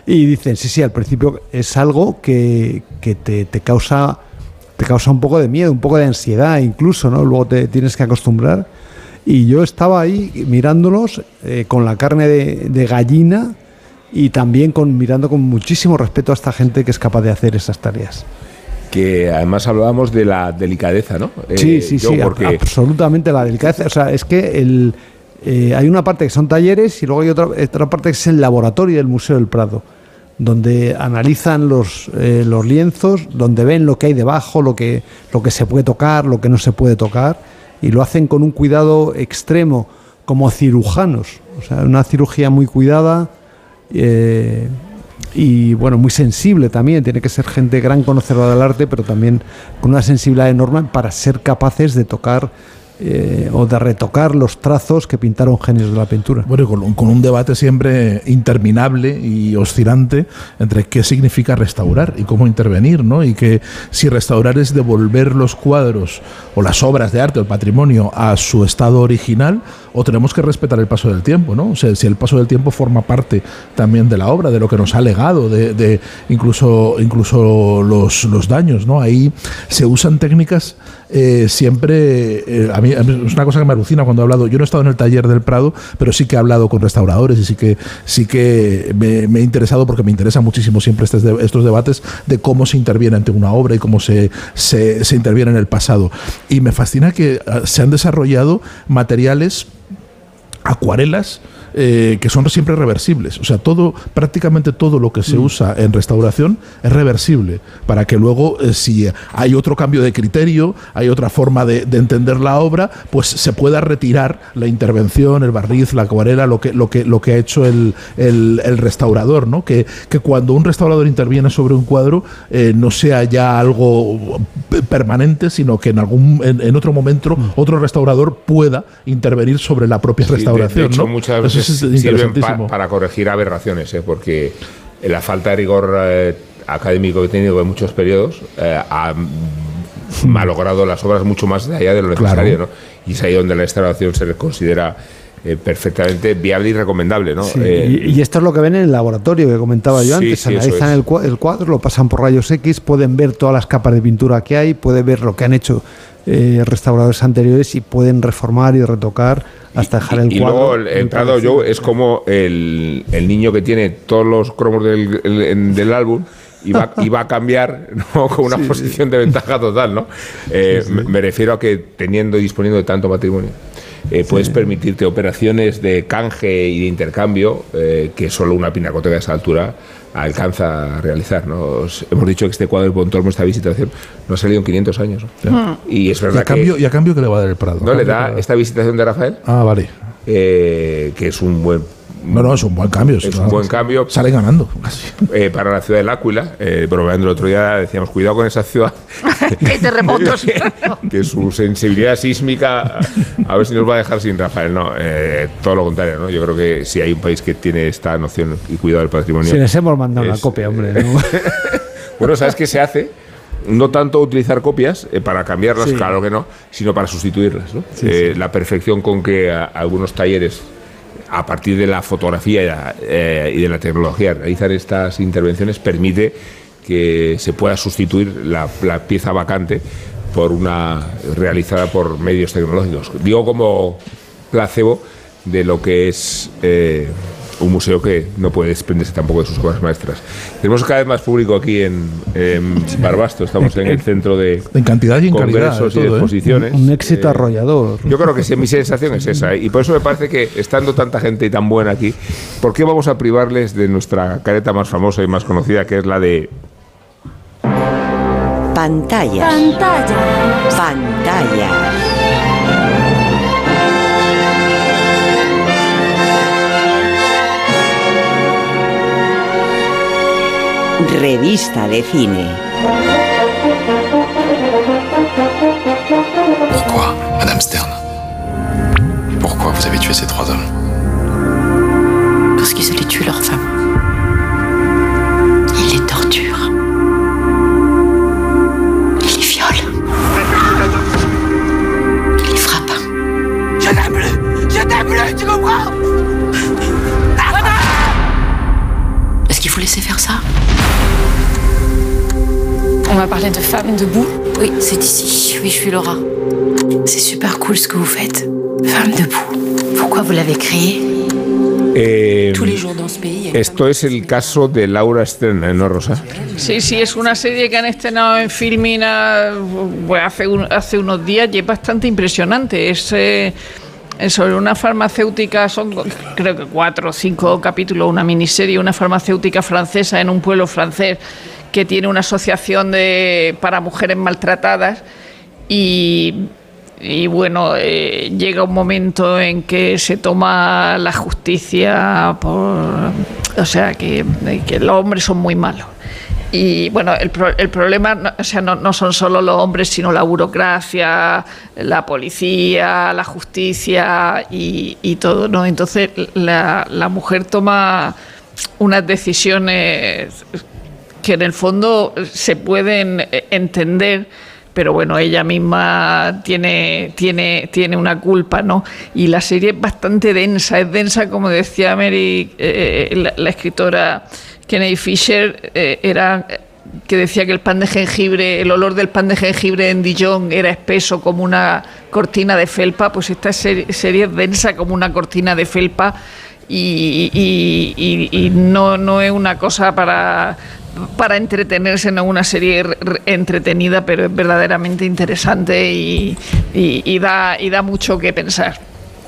Y dicen, sí, al principio es algo que te causa un poco de miedo, un poco de ansiedad incluso, ¿no? Luego te tienes que acostumbrar. Y yo estaba ahí mirándolos con la carne de gallina y también mirando con muchísimo respeto a esta gente que es capaz de hacer esas tareas. Que además hablábamos de la delicadeza, ¿no? Sí, porque absolutamente la delicadeza. O sea, es que hay una parte que son talleres y luego hay otra parte que es el laboratorio del Museo del Prado, donde analizan los lienzos, donde ven lo que hay debajo, lo que se puede tocar, lo que no se puede tocar, y lo hacen con un cuidado extremo, como cirujanos. O sea, una cirugía muy cuidada y bueno, muy sensible también. Tiene que ser gente gran conocedora del arte, pero también con una sensibilidad enorme para ser capaces de tocar o de retocar los trazos que pintaron genios de la pintura. Bueno, con un debate siempre interminable y oscilante entre qué significa restaurar y cómo intervenir, ¿no? Y que si restaurar es devolver los cuadros o las obras de arte o el patrimonio a su estado original, o tenemos que respetar el paso del tiempo, ¿no? O sea, si el paso del tiempo forma parte también de la obra, de lo que nos ha legado, de incluso los daños, ¿no? Ahí se usan técnicas siempre. A mí es una cosa que me alucina cuando he hablado. Yo no he estado en el taller del Prado, pero sí que he hablado con restauradores y sí que me he interesado, porque me interesa muchísimo siempre estos debates de cómo se interviene ante una obra y cómo se interviene en el pasado. Y me fascina que se han desarrollado materiales, acuarelas, que son siempre reversibles. O sea, prácticamente todo lo que se usa en restauración es reversible, para que luego, si hay otro cambio de criterio, hay otra forma de entender la obra, pues se pueda retirar la intervención, el barniz, la acuarela, lo que ha hecho el restaurador, ¿no? Que cuando un restaurador interviene sobre un cuadro, no sea ya algo permanente, sino que en otro momento otro restaurador pueda intervenir sobre la propia restauración. De hecho, ¿no? muchas veces sirven para corregir aberraciones, porque la falta de rigor académico que he tenido en muchos periodos ha malogrado las obras mucho más allá de lo necesario, ¿no? Y es ahí donde la restauración se considera perfectamente viable y recomendable, ¿no? Sí, y esto es lo que ven en el laboratorio que comentaba yo antes. Sí, analizan el cuadro, lo pasan por rayos X, pueden ver todas las capas de pintura que hay, pueden ver lo que han hecho restauradores anteriores y pueden reformar y retocar hasta dejar el cuadro. Y luego el Prado Joe es como el niño que tiene todos los cromos del álbum y va a cambiar, ¿no? Con una posición de ventaja total, ¿no? Me refiero a que teniendo y disponiendo de tanto patrimonio, puedes permitirte operaciones de canje y de intercambio que solo una pinacoteca de esa altura alcanza a realizar, ¿no? Hemos dicho que este cuadro de Pontormo, esta visitación, no ha salido en 500 años, ¿no? Y es verdad ¿Y a cambio qué le va a dar el Prado? ¿No le da esta visitación de Rafael? Ah, vale. Que es un buen... No, es un buen cambio. Es un buen cambio. Sale ganando. Para la ciudad del Áquila, bromeando el otro día, decíamos, cuidado con esa ciudad. ¡Qué terremotos! que su sensibilidad sísmica, a ver si nos va a dejar sin Rafael. No, todo lo contrario, ¿no? Yo creo que si hay un país que tiene esta noción y cuidado del patrimonio... Si les hemos mandado una copia, hombre, ¿no? Bueno, ¿sabes qué se hace? No tanto utilizar copias para cambiarlas, claro que no, sino para sustituirlas, ¿no? La perfección con que algunos talleres, a partir de la fotografía y de la tecnología, realizar estas intervenciones permite que se pueda sustituir la pieza vacante por una realizada por medios tecnológicos. Digo como placebo de lo que es un museo que no puede desprenderse tampoco de sus obras maestras. Tenemos cada vez más público aquí en Barbasto, estamos en el centro de en cantidad y en congresos calidad, y de exposiciones. Un éxito arrollador. Yo creo que mi sensación es esa, y por eso me parece que, estando tanta gente y tan buena aquí, ¿por qué vamos a privarles de nuestra careta más famosa y más conocida, que es la de... Pantallas. Pantallas. Pantallas. Revista de cine. Pourquoi, Madame Stern? Pourquoi vous avez tué ces 3 hommes? Parce qu'ils allaient tuer leur femme. Ils les torturent. Ils les violent. Ils les frappent. Je t'aime plus! Je t'aime plus, tu comprends? vous laisser faire ça? On m'a parlé de Femmes debout. Oui, c'est ici. Oui, je suis Laura. C'est super cool ce que vous faites. Femmes debout. Pourquoi vous l'avez créé? Tous les jours dans ce pays. Esto es el caso de Laura Stern, ¿no, Rosa? Sí, es una serie que han estrenado en Filmina pues, hace unos días y es bastante impresionante. Es sobre una farmacéutica, son creo que 4 o 5 capítulos, una miniserie, una farmacéutica francesa en un pueblo francés que tiene una asociación para mujeres maltratadas y bueno, llega un momento en que se toma la justicia o sea, que los hombres son muy malos. Y bueno, el problema no son solo los hombres, sino la burocracia, la policía, la justicia y todo, ¿no? Entonces la mujer toma unas decisiones que en el fondo se pueden entender, pero bueno, ella misma tiene una culpa, ¿no? Y la serie es bastante densa, como decía Mary, la escritora Kennedy Fisher, que decía que el pan de jengibre, el olor del pan de jengibre en Dijon era espeso como una cortina de felpa. Pues esta serie es densa como una cortina de felpa y no es una cosa para entretenerse, no es una serie entretenida, pero es verdaderamente interesante y da mucho que pensar.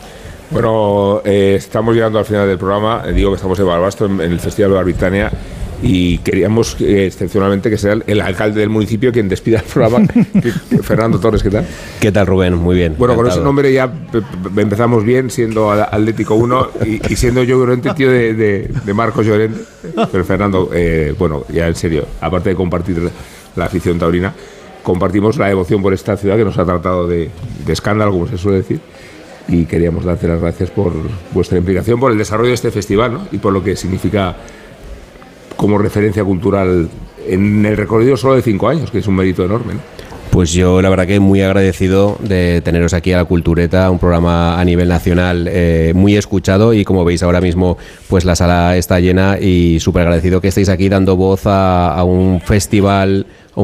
Bueno, estamos llegando al final del programa. Digo que estamos en Barbastro, en el Festival de Barbitania, y queríamos excepcionalmente que sea el alcalde del municipio quien despida el programa. Fernando Torres, ¿qué tal? ¿Qué tal, Rubén? Muy bien. Bueno, encantado. Con ese nombre ya empezamos bien, siendo Atlético 1 y siendo yo Llorente, tío de Marcos Llorente. Pero Fernando, bueno, ya en serio, aparte de compartir la afición taurina, compartimos la devoción por esta ciudad que nos ha tratado de escándalo, como se suele decir. Y queríamos darte las gracias por vuestra implicación, por el desarrollo de este festival, ¿no? Y por lo que significa como referencia cultural en el recorrido solo de 5 años, que es un mérito enorme, ¿no? Pues yo la verdad que muy agradecido de teneros aquí a La Cultureta, un programa a nivel nacional muy escuchado, y como veis ahora mismo pues la sala está llena, y súper agradecido que estéis aquí dando voz a un festival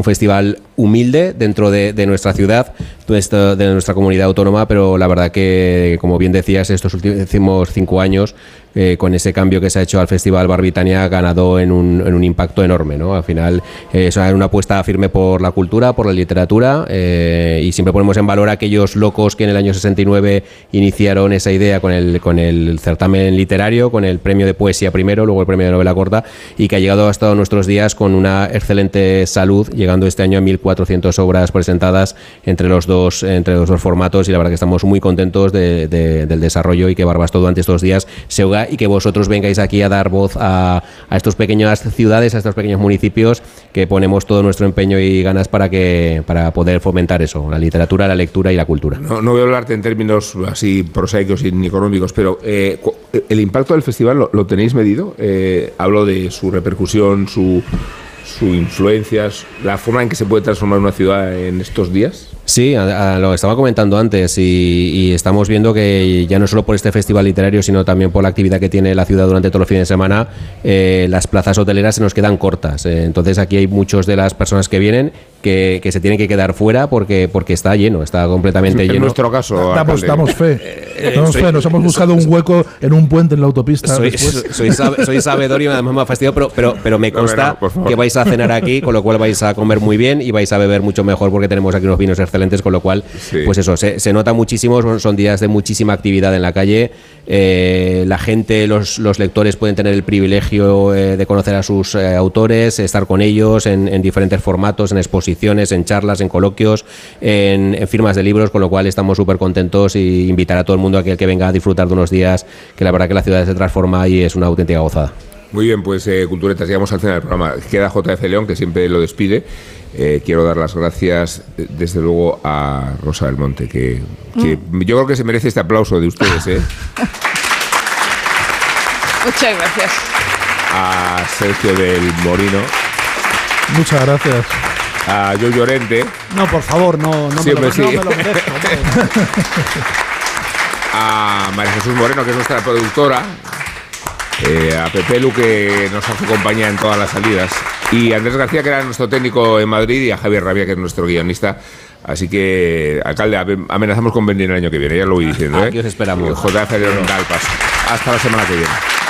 humilde dentro de nuestra ciudad, de nuestra comunidad autónoma, pero la verdad que, como bien decías, estos últimos 5 años, con ese cambio que se ha hecho al Festival Barbitania, ha ganado en un impacto enorme, ¿no? Al final es una apuesta firme por la cultura, por la literatura, y siempre ponemos en valor a aquellos locos que en el año 69 iniciaron esa idea con el certamen literario, con el premio de poesía primero, luego el premio de novela corta, y que ha llegado hasta nuestros días con una excelente salud, llegando este año a 1.400 obras presentadas entre los dos formatos, y la verdad que estamos muy contentos del desarrollo, y que Barbastro durante estos días se haga, y que vosotros vengáis aquí a dar voz a estas pequeñas ciudades, a estos pequeños municipios, que ponemos todo nuestro empeño y ganas para poder fomentar eso, la literatura, la lectura y la cultura. No voy a hablarte en términos así prosaicos y ni económicos, pero el impacto del festival lo tenéis medido. Hablo de su repercusión, su influencia, la forma en que se puede transformar una ciudad en estos días. Sí, lo estaba comentando antes, y estamos viendo que ya no solo por este festival literario, sino también por la actividad que tiene la ciudad durante todos los fines de semana, las plazas hoteleras se nos quedan cortas. Entonces aquí hay muchos de las personas que vienen que se tienen que quedar fuera porque está lleno, está completamente lleno. En nuestro caso, damos fe. Nos hemos buscado un hueco en un puente en la autopista. Soy sabedor y además me ha fastidiado, pero me consta que vais a cenar aquí, con lo cual vais a comer muy bien y vais a beber mucho mejor, porque tenemos aquí unos vinos excelentes, con lo cual, sí. Pues eso, se nota muchísimo, son días de muchísima actividad en la calle. La gente, los lectores pueden tener el privilegio de conocer a sus autores, estar con ellos en diferentes formatos, en exposiciones, en charlas, en coloquios, en firmas de libros, con lo cual estamos súper contentos, y invitar a todo el mundo a que venga a disfrutar de unos días que la verdad que la ciudad se transforma y es una auténtica gozada. Muy bien, pues Culturetas, llegamos al final del programa. Queda JF León, que siempre lo despide. Quiero dar las gracias, desde luego, a Rosa del Monte, que yo creo que se merece este aplauso de ustedes. Muchas gracias. A Sergio del Morino. Muchas gracias. A Joe Llorente. No, por favor, no me lo merezco. A María Jesús Moreno, que es nuestra productora. a Pepelu, que nos hace compañía en todas las salidas, y a Andrés García, que era nuestro técnico en Madrid, y a Javier Rabia, que es nuestro guionista. Así que, alcalde, amenazamos con venir el año que viene, ya lo voy diciendo. Aquí os esperamos. JF da el paso. Hasta la semana que viene.